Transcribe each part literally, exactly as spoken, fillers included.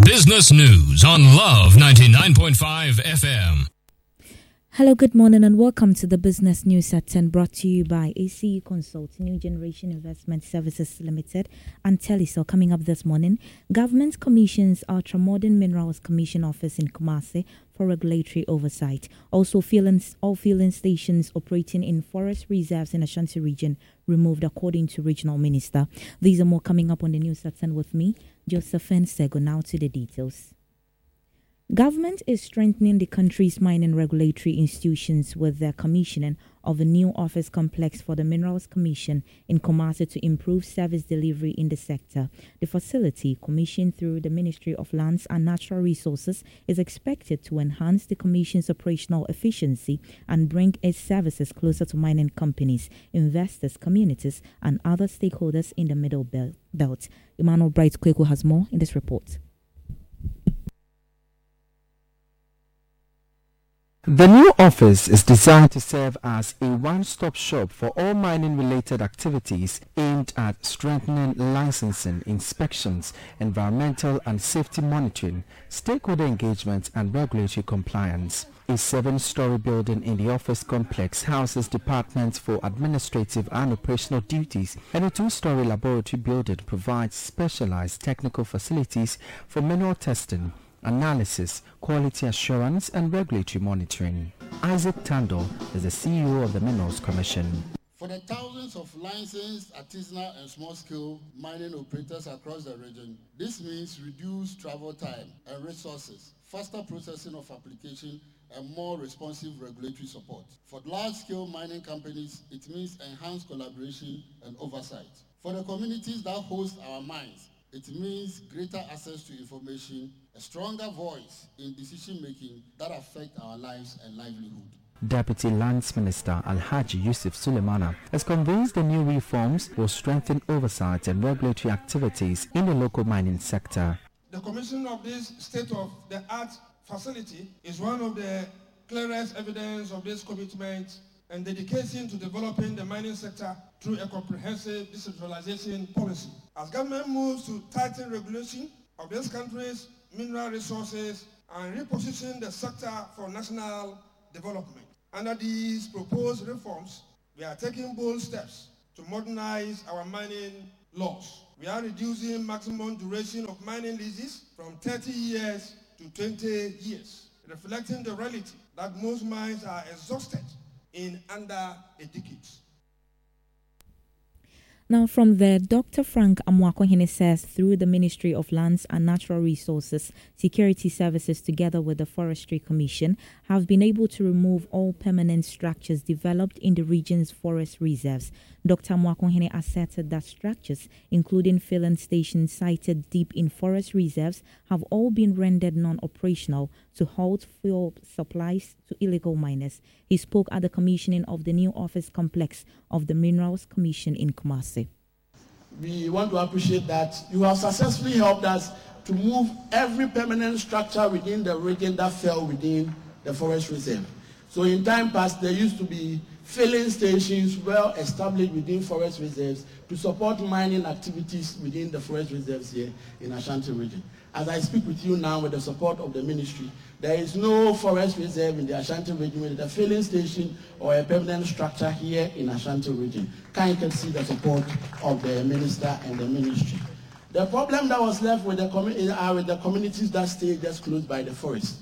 Business News on Love ninety-nine point five F M. Hello, good morning and welcome to the Business News at ten, brought to you by A C U Consult, New Generation Investment Services Limited and Telecel. Coming up this morning, Government commissions Ultra-Modern Minerals Commission Office in Kumasi for regulatory oversight. Also, filling, all filling stations operating in forest reserves in Ashanti region removed, according to Regional Minister. These are more coming up on the News at ten with me, Josephine Sego. Now to the details. Government is strengthening the country's mining regulatory institutions with the commissioning of a new office complex for the Minerals Commission in Kumasi to improve service delivery in the sector. The facility, commissioned through the Ministry of Lands and Natural Resources, is expected to enhance the Commission's operational efficiency and bring its services closer to mining companies, investors, communities, and other stakeholders in the Middle Belt. Emmanuel Bright Kweku has more in this report. The new office is designed to serve as a one-stop shop for all mining-related activities aimed at strengthening licensing, inspections, environmental and safety monitoring, stakeholder engagement and regulatory compliance. A seven-story building in the office complex houses departments for administrative and operational duties, and a two-story laboratory building provides specialized technical facilities for mineral testing, analysis, quality assurance, and regulatory monitoring. Isaac Tando is the C E O of the Minerals Commission. For the thousands of licensed artisanal and small-scale mining operators across the region, this means reduced travel time and resources, faster processing of application, and more responsive regulatory support. For large-scale mining companies, it means enhanced collaboration and oversight. For the communities that host our mines, it means greater access to information, a stronger voice in decision-making that affect our lives and livelihood. Deputy Lands Minister Alhaji Yusuf Sulemana has convinced the new reforms will strengthen oversight and regulatory activities in the local mining sector. The commission of this state-of-the-art facility is one of the clearest evidence of this commitment and dedication to developing the mining sector through a comprehensive decentralization policy. As government moves to tighten regulation of this country's mineral resources and reposition the sector for national development. Under these proposed reforms, we are taking bold steps to modernize our mining laws. We are reducing maximum duration of mining leases from thirty years to twenty years, reflecting the reality that most mines are exhausted in under a decade. Now from there, Doctor Frank Amwakohene says through the Ministry of Lands and Natural Resources, Security Services together with the Forestry Commission have been able to remove all permanent structures developed in the region's forest reserves. Doctor Amwakohene asserted that structures, including filling stations sited deep in forest reserves, have all been rendered non-operational to halt fuel supplies to illegal miners. He spoke at the commissioning of the new office complex of the Minerals Commission in Kumasi. We want to appreciate that you have successfully helped us to move every permanent structure within the region that fell within the forest reserve. So in time past, there used to be filling stations well established within forest reserves to support mining activities within the forest reserves here in Ashanti region. As I speak with you now with the support of the ministry, there is no forest reserve in the Ashanti region with a filling station or a permanent structure here in Ashanti region. Can you see the support of the minister and the ministry? The problem that was left with the, commu- are with the communities that stay just close by the forest.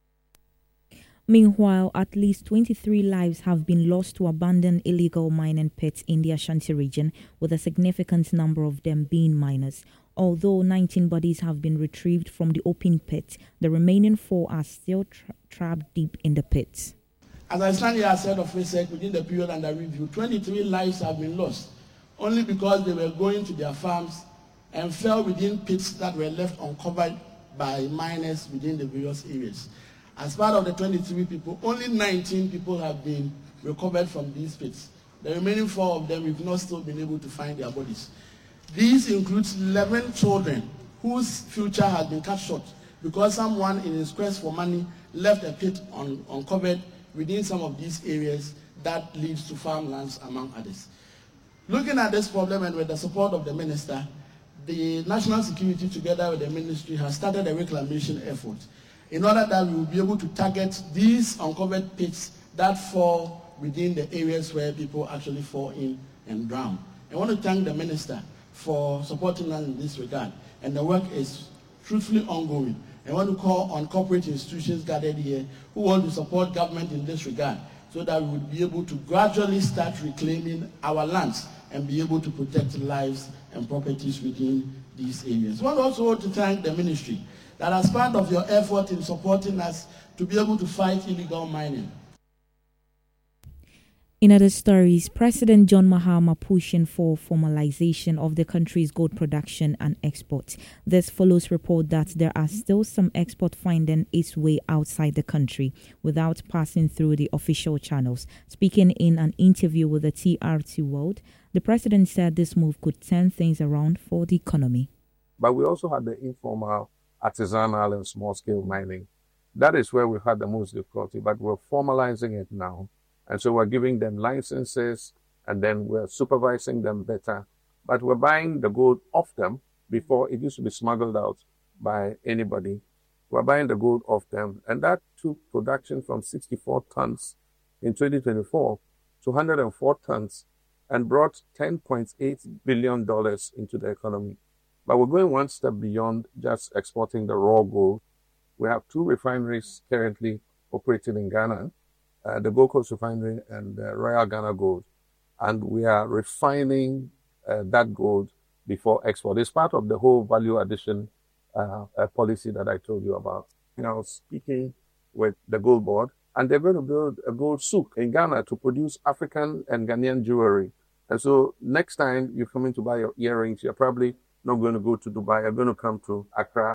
Meanwhile, at least twenty-three lives have been lost to abandoned illegal mining pits in the Ashanti region, with a significant number of them being miners. Although nineteen bodies have been retrieved from the open pit, the remaining four are still tra- trapped deep in the pits. As I stand here as head of research within the period under review, twenty-three lives have been lost only because they were going to their farms and fell within pits that were left uncovered by miners within the various areas. As part of the twenty-three people, only nineteen people have been recovered from these pits. The remaining four of them, we've not still been able to find their bodies. These includes eleven children whose future has been cut short because someone in his quest for money left a pit un- uncovered within some of these areas that leads to farmlands, among others. Looking at this problem and with the support of the minister, the national security, together with the ministry, has started a reclamation effort in order that we will be able to target these uncovered pits that fall within the areas where people actually fall in and drown. I want to thank the minister for supporting us in this regard, and the work is truthfully ongoing. I want to call on corporate institutions gathered here who want to support government in this regard, so that we would be able to gradually start reclaiming our lands and be able to protect lives and properties within these areas. I want also to thank the ministry that as part of your effort in supporting us to be able to fight illegal mining. In other stories, President John Mahama pushing for formalization of the country's gold production and export. This follows report that there are still some export finding its way outside the country without passing through the official channels. Speaking in an interview with the T R T World, the president said this move could turn things around for the economy. But we also had the informal, artisanal and small-scale mining. That is where we had the most difficulty, but we're formalizing it now. And so we're giving them licenses, and then we're supervising them better. But we're buying the gold off them before it used to be smuggled out by anybody. We're buying the gold off them. And that took production from sixty-four tons in twenty twenty-four to one hundred four tons and brought ten point eight billion dollars into the economy. But we're going one step beyond just exporting the raw gold. We have two refineries currently operating in Ghana. Uh, the Gold Coast Refinery and uh, Royal Ghana Gold. And we are refining uh, that gold before export. It's part of the whole value addition uh, uh, policy that I told you about. You know, speaking with the Gold Board, and they're going to build a gold souk in Ghana to produce African and Ghanaian jewelry. And so next time you come in to buy your earrings, you're probably not going to go to Dubai. You're going to come to Accra.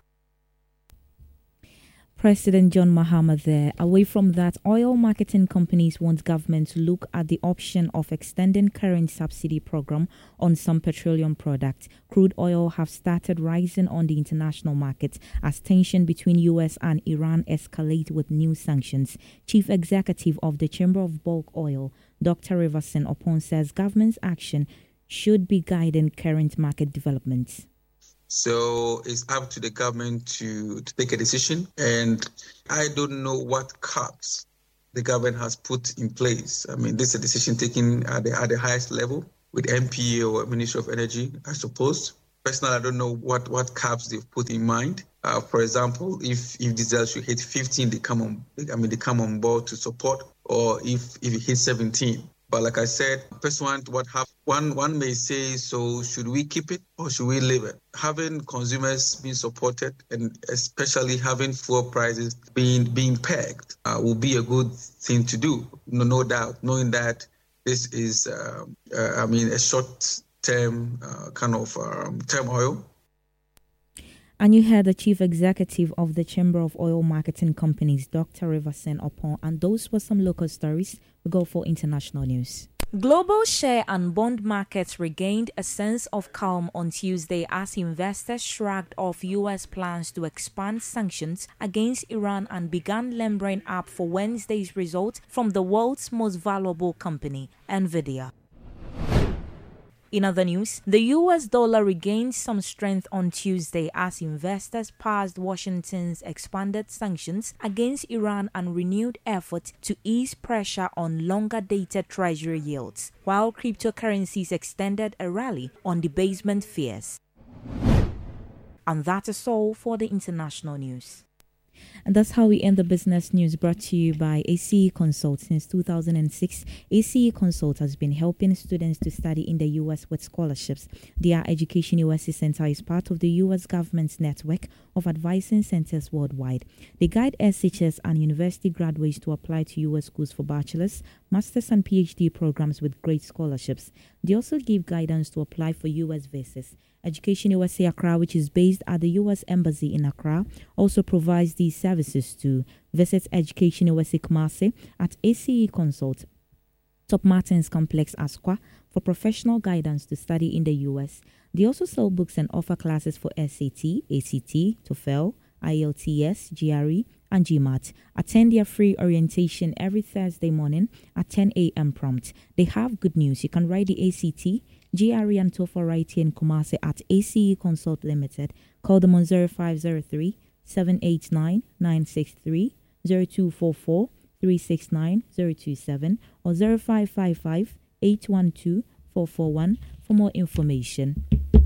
President John Mahama there. Away from that, oil marketing companies want government to look at the option of extending current subsidy program on some petroleum products. Crude oil have started rising on the international market as tension between U S and Iran escalate with new sanctions. Chief Executive of the Chamber of Bulk Oil, Doctor Riverson Opon, says government's action should be guiding current market developments. So it's up to the government to, to take a decision. And I don't know what caps the government has put in place. I mean, this is a decision taken at the, at the highest level with M P A or Ministry of Energy, I suppose. Personally, I don't know what, what caps they've put in mind. Uh, for example, if if diesel should hit fifteen, they come on. I mean, they come on board to support, or if if it hits seventeen. But like I said, personally, what happened, one one may say, so should we keep it or should we leave it? Having consumers being supported and especially having fuel prices being being pegged uh, will be a good thing to do, no, no doubt, knowing that this is, uh, uh, I mean, a short-term uh, kind of um, turmoil. And you heard the Chief Executive of the Chamber of Oil Marketing Companies, Doctor Riverson Opon, and those were some local stories. We go for international news. Global share and bond markets regained a sense of calm on Tuesday as investors shrugged off U S plans to expand sanctions against Iran and began lembering up for Wednesday's results from the world's most valuable company, Nvidia. In other news, the U S dollar regained some strength on Tuesday as investors passed Washington's expanded sanctions against Iran and renewed efforts to ease pressure on longer-dated treasury yields, while cryptocurrencies extended a rally on debasement fears. And that is all for the international news. And that's how we end the business news, brought to you by A C E Consult. Since two thousand six, A C E Consult has been helping students to study in the U S with scholarships. Their Education U S A Center is part of the U S government's network of advising centers worldwide. They guide S H S and university graduates to apply to U S schools for bachelor's, master's and PhD programs with great scholarships. They also give guidance to apply for U S visas. Education U S A Accra, which is based at the U S Embassy in Accra, also provides these services too. Visit Education U S A Kumasi at A C E Consult, Top Martins Complex, Asqua, for professional guidance to study in the U S. They also sell books and offer classes for S A T, A C T, TOEFL, I E L T S, G R E, and GMAT. Attend their free orientation every Thursday morning at ten a.m. prompt. They have good news. You can write the A C T, G R E, and TOEFL right here in Kumasi at A C E Consult Limited. Call them on zero five zero three, seven eight nine, nine six three, zero two four four, three six nine, zero two seven, or zero five five five, eight one two, four four one for more information.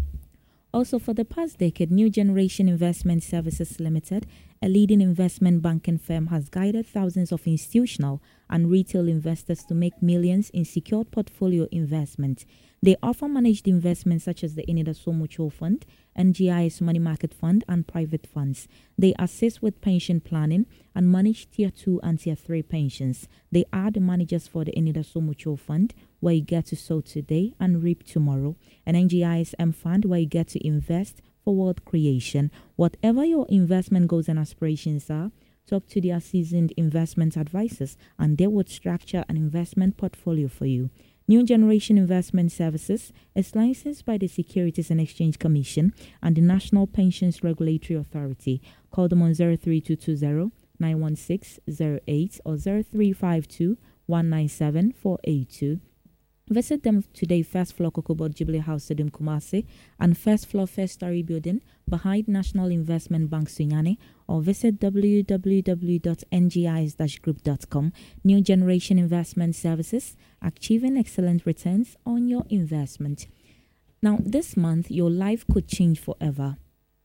Also, for the past decade, New Generation Investment Services Limited, a leading investment banking firm, has guided thousands of institutional and retail investors to make millions in secured portfolio investment. They offer managed investments such as the Enidaso Mutual Fund, N G I S Money Market Fund, and private funds. They assist with pension planning and manage Tier two and Tier three pensions. They are the managers for the Enidaso Mutual Fund, where you get to sow today and reap tomorrow, an N G I S M Fund, where you get to invest for wealth creation. Whatever your investment goals and aspirations are, talk to their seasoned investment advisors, and they would structure an investment portfolio for you. New Generation Investment Services is licensed by the Securities and Exchange Commission and the National Pensions Regulatory Authority. Call them on zero three two two zero, nine one six, zero eight or zero three five two, one nine seven, four eight two. Visit them today, first floor Kokobot Jubilee House, Stadium Kumasi, and first floor First Story Building behind National Investment Bank Sunyani, or visit w w w dot n g i s dash group dot com. New Generation Investment Services, achieving excellent returns on your investment. Now, this month, your life could change forever.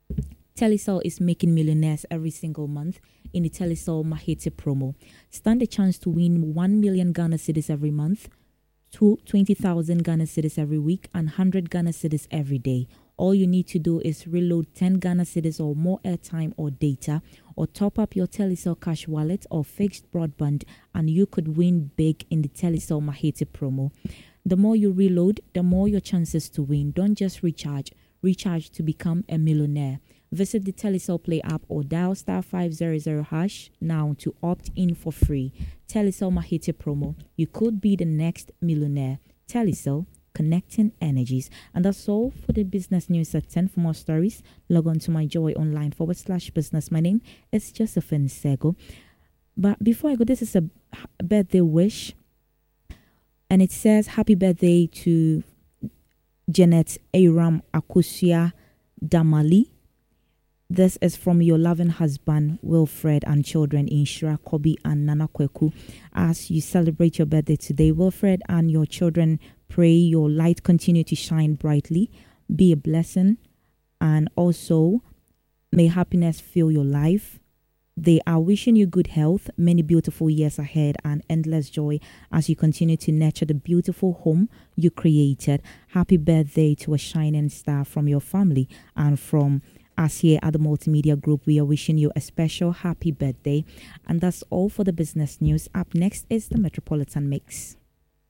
Telecel is making millionaires every single month in the Telecel Mahete promo. Stand a chance to win one million Ghana cedis every month, twenty thousand Ghana cedis every week, and one hundred Ghana cedis every day. All you need to do is reload ten Ghana cedis or more airtime or data, or top up your Telecel cash wallet or fixed broadband, and you could win big in the Telecel Mahete promo. The more you reload, the more your chances to win. Don't just recharge. Recharge to become a millionaire. Visit the Telecel Play app or dial star five hundred hash now to opt in for free. Telecel Mahete promo. You could be the next millionaire. Telecel, connecting energies. And that's all for the business news at ten. For more stories, log on to myjoyonline forward slash business. My name is Josephine Sego. But before I go, this is a birthday wish. And it says, happy birthday to Janet Aram Akusia Damali. This is from your loving husband, Wilfred, and children Inshira, Kobi, and Nana Kweku. As you celebrate your birthday today, Wilfred and your children pray your light continue to shine brightly, be a blessing, and also may happiness fill your life. They are wishing you good health, many beautiful years ahead, and endless joy as you continue to nurture the beautiful home you created. Happy birthday to a shining star from your family and from us here at the Multimedia Group. We are wishing you a special happy birthday. And that's all for the business news. Up next is the Metropolitan Mix.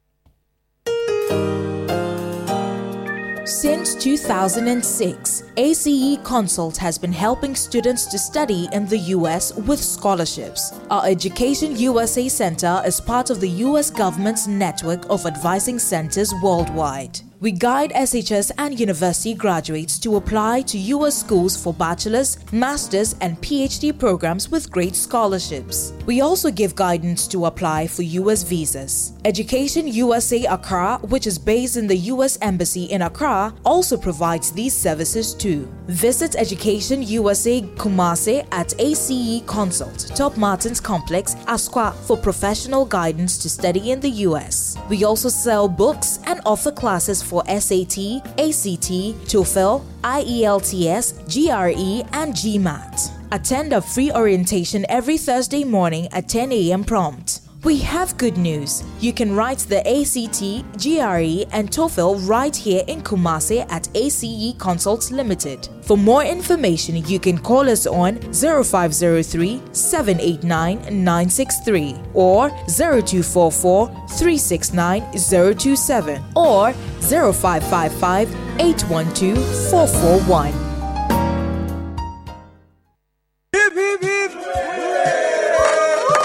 Since two thousand six, A C E Consult has been helping students to study in the U S with scholarships. Our Education U S A Center is part of the U S government's network of advising centers worldwide. We guide S H S and university graduates to apply to U S schools for bachelor's, master's, and P H D programs with great scholarships. We also give guidance to apply for U S visas. Education U S A Accra, which is based in the U S Embassy in Accra, also provides these services too. Visit Education U S A Kumasi at A C E Consult, Top Martins Complex, Asqua, for professional guidance to study in the U S. We also sell books and offer classes for S A T, A C T, TOEFL, I E L T S, G R E, and GMAT. Attend a free orientation every Thursday morning at ten a.m. prompt. We have good news. You can write the A C T, G R E, and TOEFL right here in Kumasi at A C E Consult Limited. For more information, you can call us on zero five zero three, seven eight nine, nine six three or zero two four four, three six nine, zero two seven or zero five five five, eight one two, four four one.